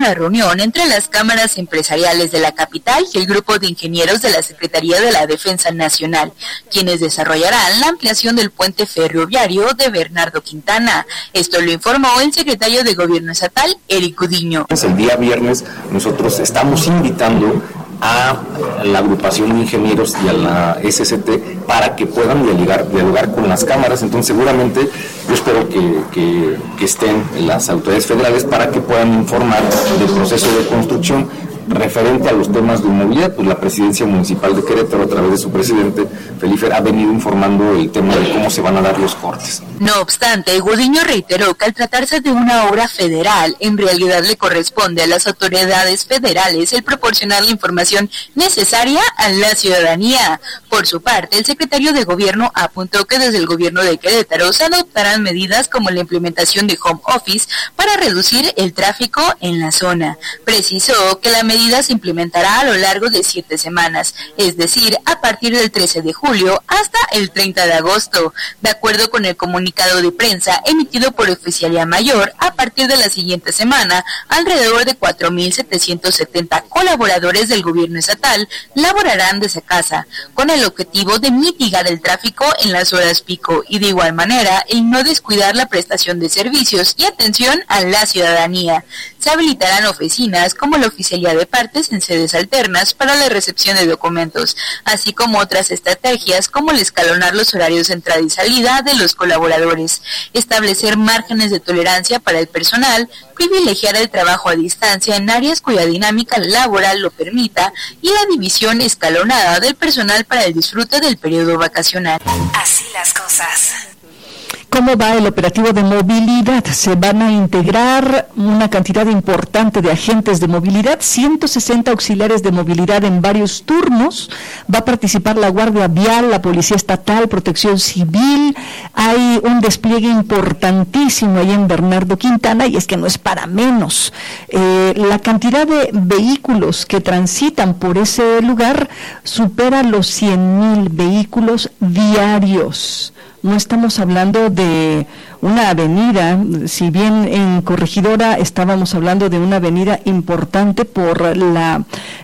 una reunión entre las cámaras empresariales de la capital y el grupo de ingenieros de la Secretaría de la Defensa Nacional, quienes desarrollarán la ampliación del puente ferroviario de Bernardo Quintana. Esto lo informó el secretario de Gobierno Estatal, Eric Gudiño. El día viernes nosotros estamos invitando a la agrupación de ingenieros y a la SCT para que puedan dialogar con las cámaras. Entonces seguramente yo espero que estén las autoridades federales para que puedan informar del proceso de construcción referente a los temas de movilidad. Pues la Presidencia Municipal de Querétaro, a través de su presidente, Felifer, ha venido informando el tema de cómo se van a dar los cortes. No obstante, Gudiño reiteró que al tratarse de una obra federal, en realidad le corresponde a las autoridades federales el proporcionar la información necesaria a la ciudadanía. Por su parte, el secretario de Gobierno apuntó que desde el Gobierno de Querétaro se adoptarán medidas como la implementación de home office para reducir el tráfico en la zona. Precisó que la medida se implementará a lo largo de 7 semanas, es decir, a partir del 13 de julio hasta el 30 de agosto. De acuerdo con el comunicado de prensa emitido por Oficialía Mayor, a partir de la siguiente semana, alrededor de 4,770 colaboradores del gobierno estatal laborarán desde casa, con el objetivo de mitigar el tráfico en las horas pico y de igual manera el no descuidar la prestación de servicios y atención a la ciudadanía. Se habilitarán oficinas como la Oficialía de Partes en sedes alternas para la recepción de documentos, así como otras estrategias como el escalonar los horarios de entrada y salida de los colaboradores, establecer márgenes de tolerancia para el personal, privilegiar el trabajo a distancia en áreas cuya dinámica laboral lo permita y la división escalonada del personal para el disfrute del periodo vacacional. Así las cosas. ¿Cómo va el operativo de movilidad? Se van a integrar una cantidad importante de agentes de movilidad, 160 auxiliares de movilidad en varios turnos. Va a participar la Guardia Vial, la Policía Estatal, Protección Civil. Hay un despliegue importantísimo ahí en Bernardo Quintana y es que no es para menos. La cantidad de vehículos que transitan por ese lugar supera los 100,000 vehículos diarios. No estamos hablando de una avenida, si bien en Corregidora estábamos hablando de una avenida importante por la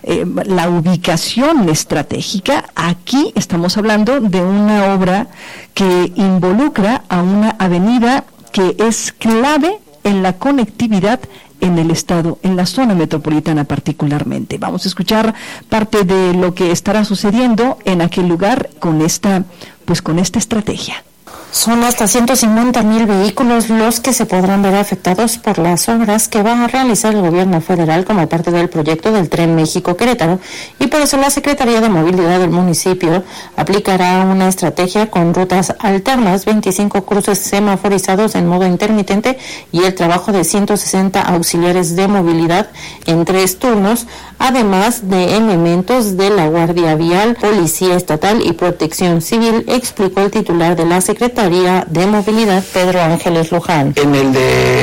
ubicación estratégica, aquí estamos hablando de una obra que involucra a una avenida que es clave en la conectividad en el estado, en la zona metropolitana particularmente. Vamos a escuchar parte de lo que estará sucediendo en aquel lugar con esta estrategia. Son hasta 150,000 vehículos los que se podrán ver afectados por las obras que va a realizar el gobierno federal como parte del proyecto del Tren México-Querétaro, y por eso la Secretaría de Movilidad del municipio aplicará una estrategia con rutas alternas, 25 cruces semaforizados en modo intermitente y el trabajo de 160 auxiliares de movilidad en 3 turnos, además de elementos de la Guardia Vial, Policía Estatal y Protección Civil, explicó el titular de la Secretaría de Movilidad, Pedro Ángeles Luján. En el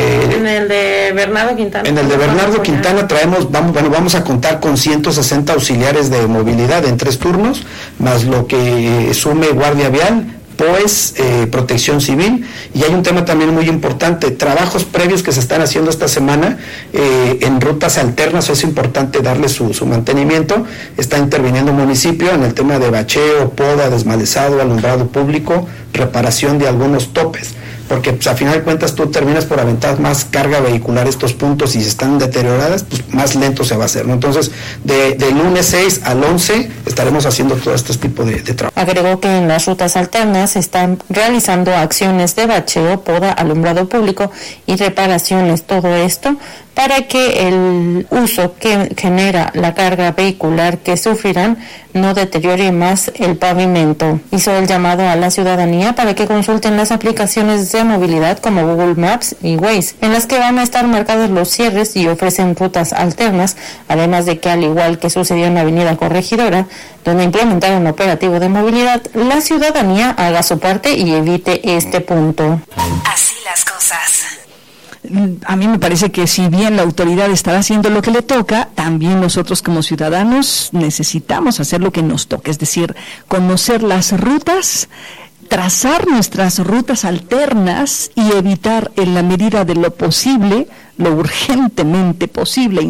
de Bernardo Quintana. En el de Bernardo Quintana vamos a contar con 160 auxiliares de movilidad en 3 turnos, más lo que sume Guardia Vial, POES, Protección Civil, y hay un tema también muy importante, trabajos previos que se están haciendo esta semana en rutas alternas. Es importante darle su mantenimiento. Está interviniendo el municipio en el tema de bacheo, poda, desmalezado, alumbrado público, reparación de algunos topes, porque pues, a final de cuentas tú terminas por aventar más carga vehicular estos puntos, y si están deterioradas, pues más lento se va a hacer, ¿no? Entonces, del lunes 6 al 11 estaremos haciendo todo este tipo de trabajo. Agregó que en las rutas alternas se están realizando acciones de bacheo, poda, alumbrado público y reparaciones, todo esto para que el uso que genera la carga vehicular que sufrirán no deteriore más el pavimento. Hizo el llamado a la ciudadanía para que consulten las aplicaciones de movilidad como Google Maps y Waze, en las que van a estar marcados los cierres y ofrecen rutas alternas, además de que, al igual que sucedió en la avenida Corregidora, donde implementaron un operativo de movilidad, la ciudadanía haga su parte y evite este punto. Así las cosas. A mí me parece que si bien la autoridad estará haciendo lo que le toca, también nosotros como ciudadanos necesitamos hacer lo que nos toca, es decir, conocer las rutas, trazar nuestras rutas alternas y evitar, en la medida de lo posible, lo urgentemente posible,